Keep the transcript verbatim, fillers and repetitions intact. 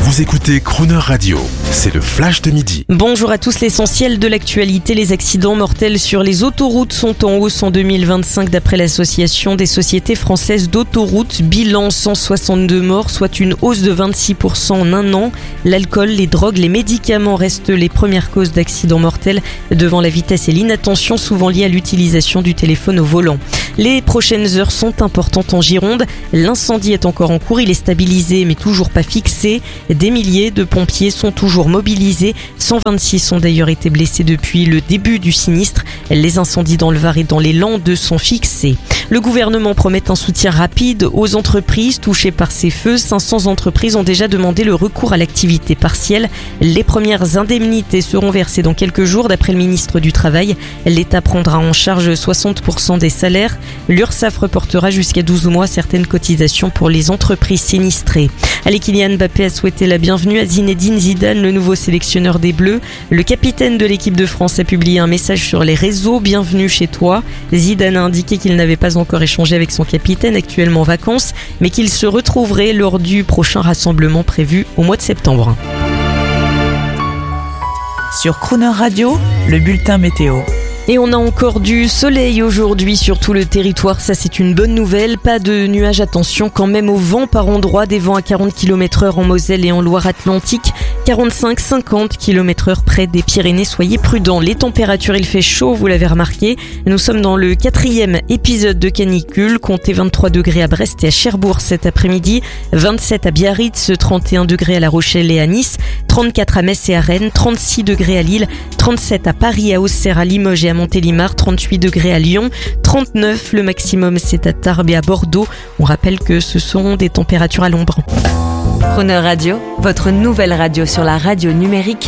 Vous écoutez Crooner Radio, c'est le flash de midi. Bonjour à tous, l'essentiel de l'actualité. Les accidents mortels sur les autoroutes sont en hausse en deux mille vingt-cinq d'après l'association des sociétés françaises d'autoroutes. Bilan cent soixante-deux morts, soit une hausse de vingt-six pour cent en un an. L'alcool, les drogues, les médicaments restent les premières causes d'accidents mortels devant la vitesse et l'inattention, souvent liée à l'utilisation du téléphone au volant. Les prochaines heures sont importantes en Gironde. L'incendie est encore en cours, il est stabilisé mais toujours pas fixé. Des milliers de pompiers sont toujours mobilisés. cent vingt-six ont d'ailleurs été blessés depuis le début du sinistre. Les incendies dans le Var et dans les Landes sont fixés. Le gouvernement promet un soutien rapide aux entreprises touchées par ces feux. cinq cents entreprises ont déjà demandé le recours à l'activité partielle. Les premières indemnités seront versées dans quelques jours. D'après le ministre du Travail, l'État prendra en charge soixante pour cent des salaires. L'URSSAF reportera jusqu'à douze mois certaines cotisations pour les entreprises sinistrées. Allez, Kylian Mbappé a souhaité la bienvenue à Zinedine Zidane, le nouveau sélectionneur des Bleus. Le capitaine de l'équipe de France a publié un message sur les réseaux. Bienvenue chez toi. Zidane a indiqué qu'il n'avait pas encore échangé avec son capitaine, actuellement en vacances, mais qu'il se retrouverait lors du prochain rassemblement prévu au mois de septembre. Sur Crooner Radio, le bulletin météo. Et on a encore du soleil aujourd'hui sur tout le territoire, ça c'est une bonne nouvelle. Pas de nuages, attention quand même au vent par endroits, des vents à quarante kilomètres heure en Moselle et en Loire-Atlantique, quarante-cinq à cinquante kilomètres heure près des Pyrénées, soyez prudents. Les températures, il fait chaud, vous l'avez remarqué. Nous sommes dans le quatrième épisode de canicule, comptez vingt-trois degrés à Brest et à Cherbourg cet après-midi, vingt-sept à Biarritz, trente et un degrés à La Rochelle et à Nice, trente-quatre à Metz et à Rennes, trente-six degrés à Lille, trente-sept à Paris, à Auxerre, à Limoges et à Montélimar, trente-huit degrés à Lyon, trente-neuf le maximum c'est à Tarbes et à Bordeaux. On rappelle que ce seront des températures à l'ombre. Crooner Radio, votre nouvelle radio sur la radio numérique